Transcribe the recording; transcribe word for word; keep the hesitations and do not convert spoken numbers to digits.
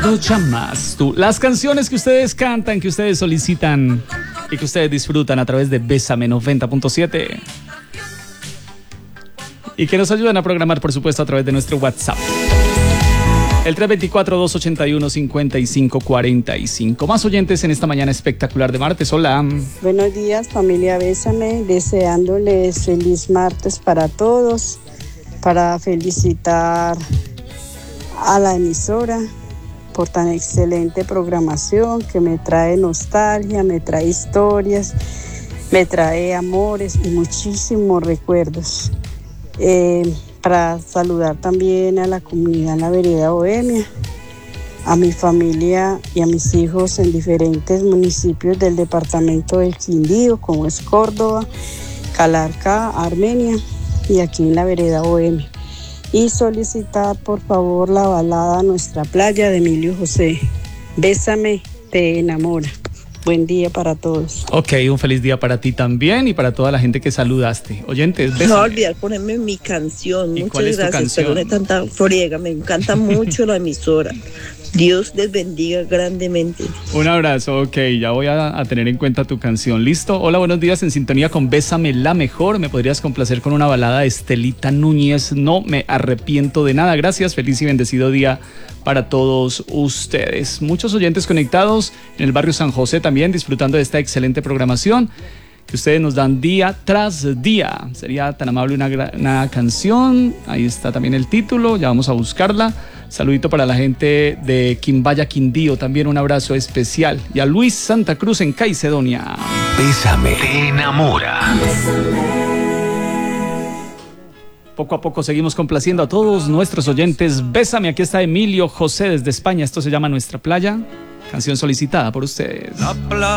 lo llamas tú. Las canciones que ustedes cantan, que ustedes solicitan y que ustedes disfrutan a través de Bésame noventa punto siete. Y que nos ayudan a programar, por supuesto, a través de nuestro WhatsApp. El tres dos cuatro, dos ocho uno, cinco cinco cuatro cinco. Más oyentes en esta mañana espectacular de martes. Hola. Buenos días, familia Bésame. Deseándoles feliz martes para todos. Para felicitar a la emisora por tan excelente programación que me trae nostalgia, me trae historias, me trae amores y muchísimos recuerdos. Eh, para saludar también a la comunidad en la vereda Bohemia, a mi familia y a mis hijos en diferentes municipios del departamento del Quindío, como es Córdoba, Calarcá, Armenia y aquí en la vereda Bohemia. Y solicitar por favor la balada Nuestra Playa de Emilio José. Bésame, te enamora. Buen día para todos. Ok, un feliz día para ti también y para toda la gente que saludaste. Oyentes, bésame. No olvidar ponerme mi canción. ¿Y Muchas cuál es tu gracias. canción? Perdone tanta friega, me encanta mucho la emisora. Dios les bendiga grandemente. Un abrazo, ok, ya voy a, a tener en cuenta tu canción. ¿Listo? Hola, buenos días, en sintonía con Bésame la Mejor. ¿Me podrías complacer con una balada de Estelita Núñez? No me arrepiento de nada. Gracias, feliz y bendecido día para todos ustedes. Muchos oyentes conectados en el barrio San José también, disfrutando de esta excelente programación que ustedes nos dan día tras día. Sería tan amable una, una canción. Ahí está también el título, ya vamos a buscarla. Saludito para la gente de Quimbaya, Quindío, también un abrazo especial. Y a Luis Santa Cruz en Caicedonia. Bésame, te enamora. Poco a poco seguimos complaciendo a todos nuestros oyentes. Bésame, aquí está Emilio José desde España. Esto se llama Nuestra Playa, canción solicitada por ustedes.